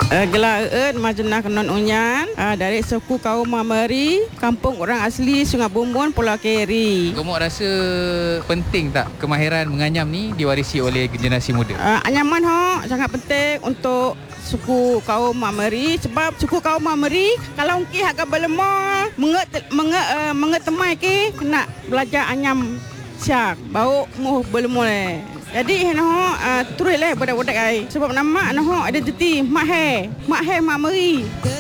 Gelar Majnah Kenon Unyan dari suku kaum Mameri, kampung orang asli Sungai Bumbun, Pulau Keri. Gemuk rasa penting tak kemahiran menganyam ni diwarisi oleh generasi muda? Anyaman sangat penting untuk suku kaum Mameri, sebab suku kaum Mameri kalau ki agak berlemah mengetemai ki kena belajar anyam siak bau muh berlemah le. Jadi terus lah budak-budak ai sebab nama identiti mak Mameri.